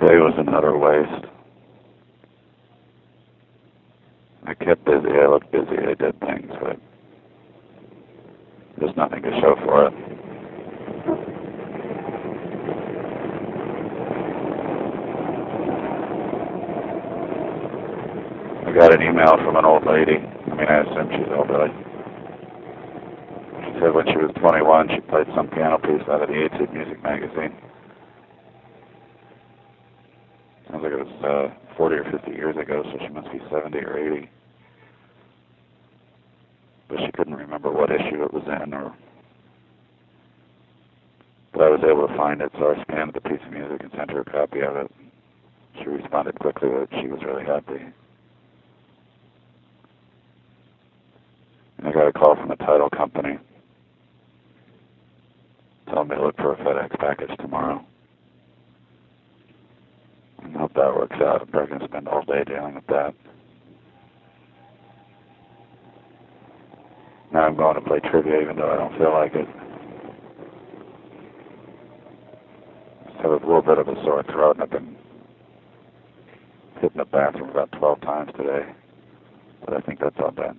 Day was an utter waste. I kept busy, I looked busy, I did things, but there's nothing to show for it. I got an email from an old lady. I mean, I assume she's elderly. She said when she was 21, she played some piano piece out of the 8-Seed Music magazine. Sounds like it was 40 or 50 years ago, so she must be 70 or 80. But she couldn't remember what issue it was in, but I was able to find it, so I scanned the piece of music and sent her a copy of it. She responded quickly that she was really happy. And I got a call from the title company telling me to look for a FedEx package tomorrow. I hope that works out. I'm probably going to spend all day dealing with that. Now I'm going to play trivia even though I don't feel like it. I have a little bit of a sore throat and I've been hitting the bathroom about 12 times today. But I think that's all done.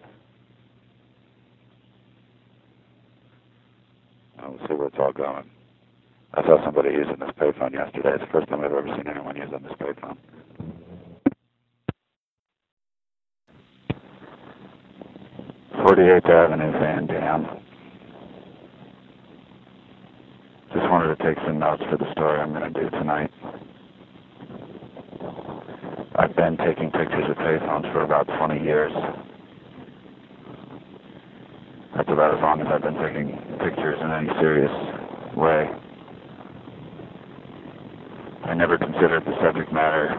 We'll see where it's all going. I saw somebody using this payphone yesterday. It's the first time I've ever seen anyone using this payphone. "48th Avenue, Van Dam." Just wanted to take some notes for the story I'm going to do tonight. I've been taking pictures of payphones for about 20 years. That's about as long as I've been taking pictures in any serious way. I never considered the subject matter,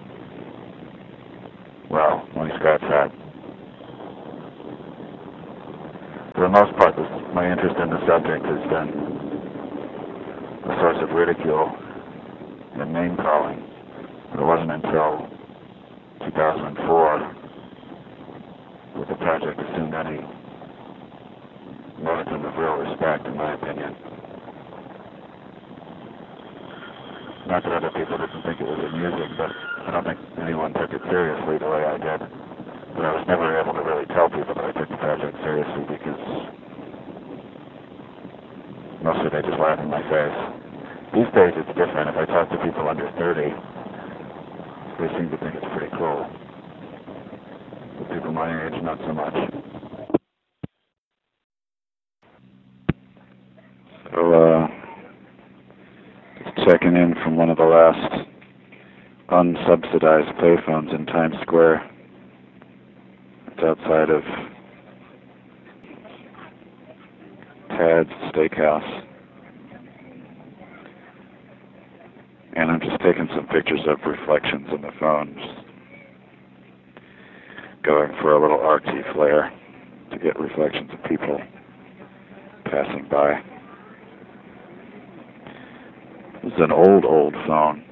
well, let me scratch that. For the most part, my interest in the subject has been a source of ridicule and name-calling. It wasn't until 2004 that the project assumed any modicum of real respect, in my opinion. Not that other people didn't think it was amusing, but I don't think anyone took it seriously the way I did. But I was never able to really tell people that I took the project seriously because mostly they just laugh in my face. These days it's different. If I talk to people under 30, they seem to think it's pretty cool. But people my age, not so much. So, just checking in from one of the last unsubsidized payphones in Times Square. It's outside of Tad's Steakhouse. And I'm just taking some pictures of reflections in the phone. Just going for a little artsy flair to get reflections of people passing by. This is an old phone.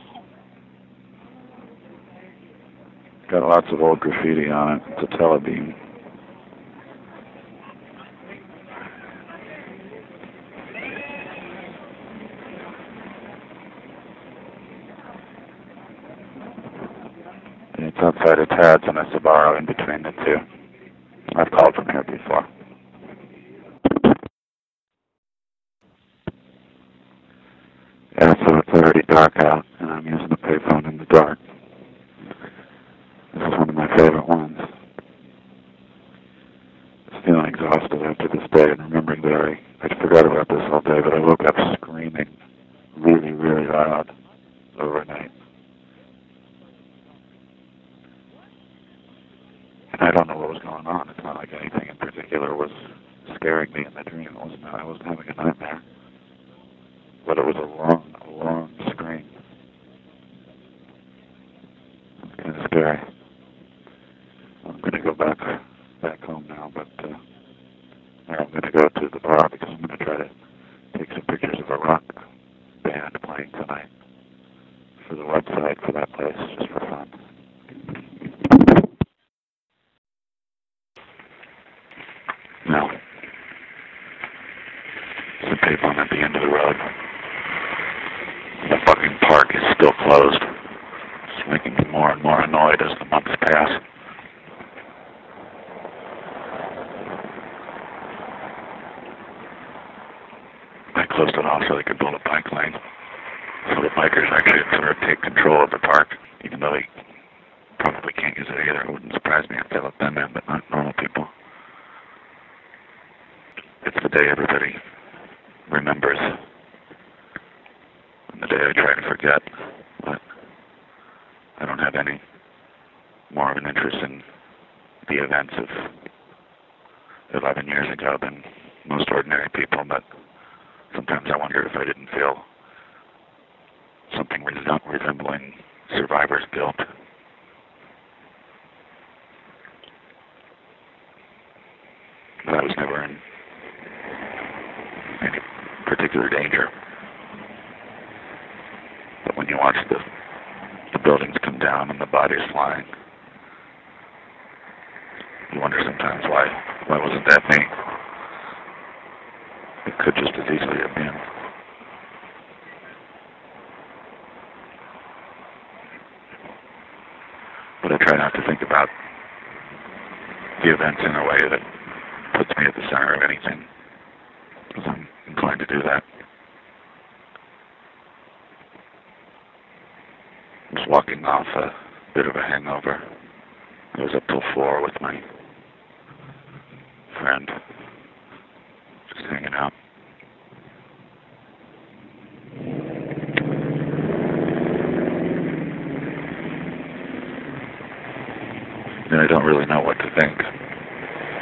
Got lots of old graffiti on it. It's a Telebeam. And it's outside of Tad's and a Sbarro in between the two. I've called from here before. Yeah, so it's already dark out, and I'm using the payphone in the dark. This is one of my favorite ones. Just feeling exhausted after this day and remembering that I forgot about this all day, but I woke up screaming really, really loud overnight. And I don't know what was going on. It's not like anything in particular was scaring me in the dream. I wasn't having a nightmare. But it was a long scream. It was kind of scary. I'm going to go back home now, but I'm going to go to the bar because I'm going to try to take some pictures of a rock band playing tonight for the website for that place, just for fun. No. Some people at the end of the road. The fucking park is still closed. It's making me more and more annoyed as the months pass. I closed it off so they could build a bike lane. So the bikers actually sort of take control of the park, even though they probably can't use it either. It wouldn't surprise me if they let them in, but not normal people. It's the day everybody remembers, and the day I try to forget, but I don't have any more of an interest in the events of 11 years ago than most ordinary people, but sometimes I wonder if I didn't feel something resembling survivor's guilt. But I was never in any particular danger. But when you watch the buildings come down and the bodies flying, you wonder sometimes why wasn't that me? It could just as easily have been. But I try not to think about the events in a way that puts me at the center of anything, because I'm inclined to do that. I was walking off a bit of a hangover. I was up till 4 with my friend, just hanging out. And I don't really know what to think.